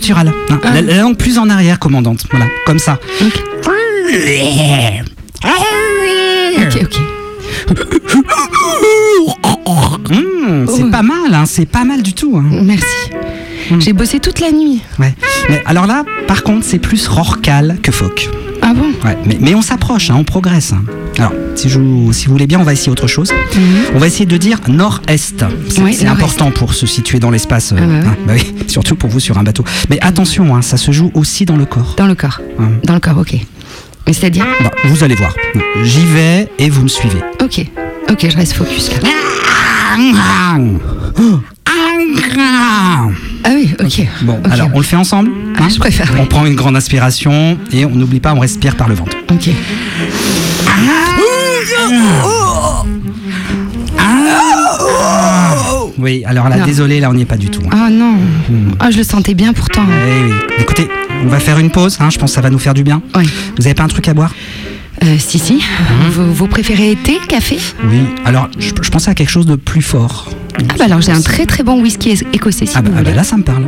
gutturale. Hein. La langue plus en arrière, commandante. Voilà, comme ça. Ok. C'est pas mal, hein, c'est pas mal du tout. Hein. Merci. J'ai bossé toute la nuit. Ouais. Mais alors là, par contre, c'est plus rorcal que phoque. Ah bon? Ouais, mais on s'approche, hein, on progresse. Hein. Alors, si vous voulez bien, on va essayer autre chose. On va essayer de dire nord-est. C'est important pour se situer dans l'espace. Bah oui, surtout pour vous sur un bateau. Mais attention, hein, ça se joue aussi dans le corps. Dans le corps. Dans le corps, ok. Mais c'est-à-dire? Bon, vous allez voir. J'y vais et vous me suivez. Ok, je reste focus là. Ah oui, ok. Bon, alors on le fait ensemble, hein? Je préfère. On prend une grande inspiration et on n'oublie pas, on respire par le ventre. Ok. Oui, alors là, désolé, là on n'y est pas du tout. Hein. Ah non, je le sentais bien pourtant. Oui. Écoutez, on va faire une pause, hein, je pense que ça va nous faire du bien. Oui. Vous avez pas un truc à boire? Si. Vous préférez thé, café? Oui, alors je pensais à quelque chose de plus fort. Ah bah alors j'ai un très très bon whisky écossais si vous voulez. Là ça me parle.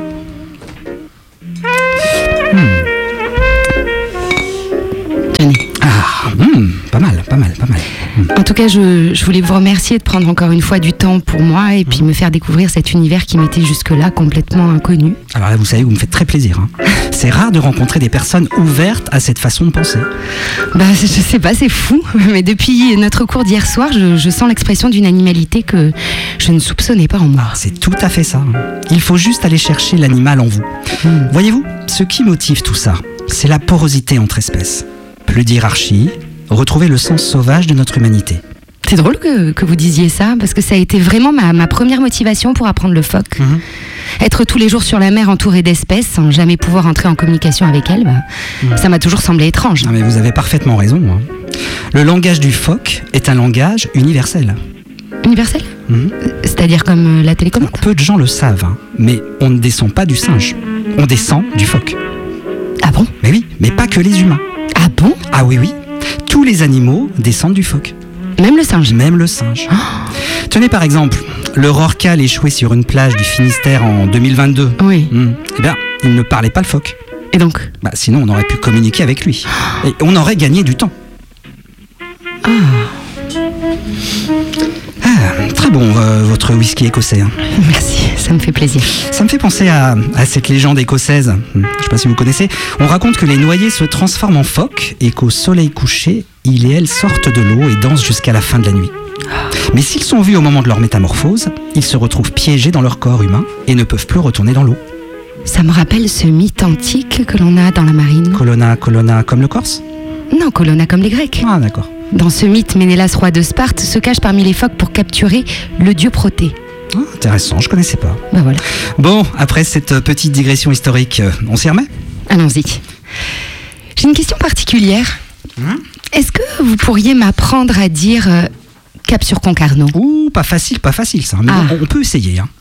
Tenez. Pas mal. En tout cas, je voulais vous remercier de prendre encore une fois du temps pour moi et puis me faire découvrir cet univers qui m'était jusque-là complètement inconnu. Alors là, vous savez, vous me faites très plaisir. Hein. C'est rare de rencontrer des personnes ouvertes à cette façon de penser. Bah, je sais pas, c'est fou. Mais depuis notre cours d'hier soir, je sens l'expression d'une animalité que je ne soupçonnais pas en moi. C'est tout à fait ça. Il faut juste aller chercher l'animal en vous. Voyez-vous, ce qui motive tout ça, c'est la porosité entre espèces. Plus d'hierarchie, retrouver le sens sauvage de notre humanité. C'est drôle que vous disiez ça, parce que ça a été vraiment ma première motivation pour apprendre le phoque. Être tous les jours sur la mer entouré d'espèces, sans jamais pouvoir entrer en communication avec elles, ça m'a toujours semblé étrange. Ah, mais vous avez parfaitement raison. Hein. Le langage du phoque est un langage universel. Universel? C'est-à-dire comme la télécommande? Alors, peu de gens le savent, hein, mais on ne descend pas du singe. On descend du phoque. Ah bon? Mais oui, mais pas que les humains. Ah bon? Ah oui. Tous les animaux descendent du phoque. Même le singe? Même le singe. Tenez par exemple, le rorcal échoué sur une plage du Finistère en 2022. Oui. Eh bien, il ne parlait pas le phoque. Et donc? Sinon, on aurait pu communiquer avec lui. Et on aurait gagné du temps. Très bon, votre whisky écossais. Hein. Merci, ça me fait plaisir. Ça me fait penser à cette légende écossaise. Je ne sais pas si vous connaissez. On raconte que les noyés se transforment en phoques et qu'au soleil couché, ils et elles sortent de l'eau et dansent jusqu'à la fin de la nuit. Mais s'ils sont vus au moment de leur métamorphose, ils se retrouvent piégés dans leur corps humain et ne peuvent plus retourner dans l'eau. Ça me rappelle ce mythe antique que l'on a dans la marine. Colonna, comme le Corse? Non, Colonna comme les Grecs. Ah, d'accord. Dans ce mythe, Ménélas, roi de Sparte, se cache parmi les phoques pour capturer le dieu Protée. Intéressant, je connaissais pas. Voilà. Bon, après cette petite digression historique, on s'y remet? Allons-y. J'ai une question particulière. Est-ce que vous pourriez m'apprendre à dire Cap sur Concarneau? Pas facile ça. Mais bon, on peut essayer. Hein.